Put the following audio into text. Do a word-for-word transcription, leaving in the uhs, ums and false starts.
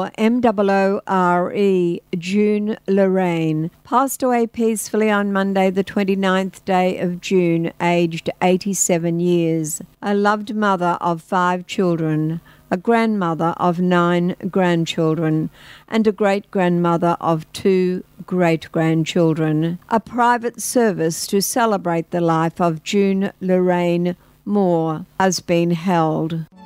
for M O O R E, June Lorraine, passed away peacefully on Monday the twenty-ninth day of June, aged eighty-seven years. A loved mother of five children, a grandmother of nine grandchildren, and a great-grandmother of two great-grandchildren. A private service to celebrate the life of June Lorraine Moore has been held.